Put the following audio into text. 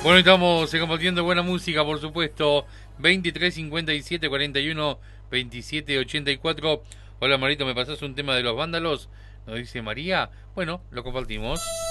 Bueno, estamos compartiendo buena música, por supuesto. 23 57 41 27 84. Hola Marito, ¿me pasás un tema de los vándalos? Nos dice María. Bueno, lo compartimos.